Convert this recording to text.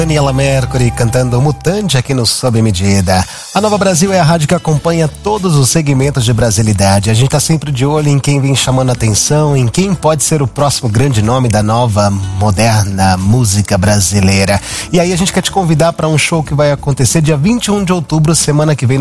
Daniela Mercury cantando Mutante aqui no Sob Medida. A Nova Brasil é a rádio que acompanha todos os segmentos de brasilidade. A gente tá sempre de olho em quem vem chamando a atenção, em quem pode ser o próximo grande nome da nova, moderna música brasileira. E aí a gente quer te convidar para um show que vai acontecer dia 21 de outubro, semana que vem,